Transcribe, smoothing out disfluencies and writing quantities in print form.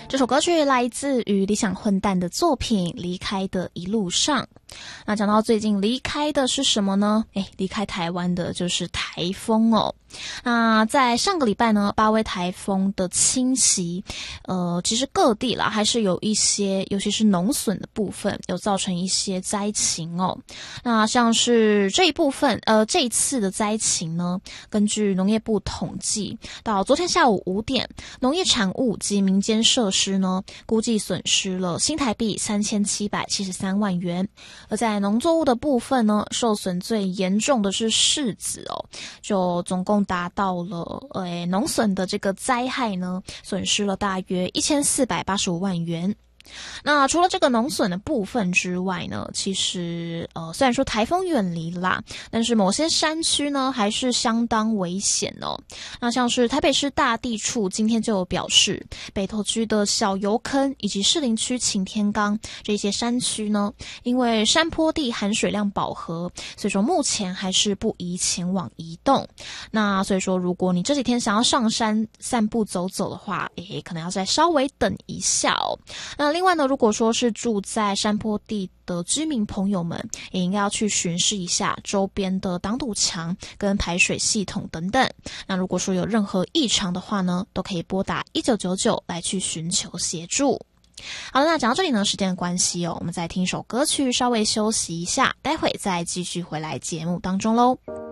这首歌曲来自于理想混蛋的作品《离开的一路上》。那讲到最近离开的是什么呢？离开台湾的就是台风哦。那在上个礼拜呢，8位台风的侵袭，其实各地啦还是有一些，尤其是农损的部分，有造成一些灾情哦。那像是这一次的灾情呢，根据农业部统计，到昨天下午5点，农业产物及民间设施呢，估计损失了新台币3773万元。而在农作物的部分呢，受损最严重的是柿子哦，就总共达到了农损的这个灾害呢，损失了大约1485万元。那除了这个农损的部分之外呢，其实虽然说台风远离啦，但是某些山区呢还是相当危险哦。那像是台北市大地处今天就有表示，北投区的小油坑以及士林区擎天岗这些山区呢，因为山坡地含水量饱和，所以说目前还是不宜前往移动。那所以说如果你这几天想要上山散步走走的话，可能要再稍微等一下哦。那另外呢，如果说是住在山坡地的居民朋友们，也应该要去巡视一下周边的挡堵墙跟排水系统等等。那如果说有任何异常的话呢，都可以拨打1999来去寻求协助。好了，那讲到这里呢，时间的关系哦，我们再听一首歌曲，稍微休息一下，待会再继续回来节目当中咯。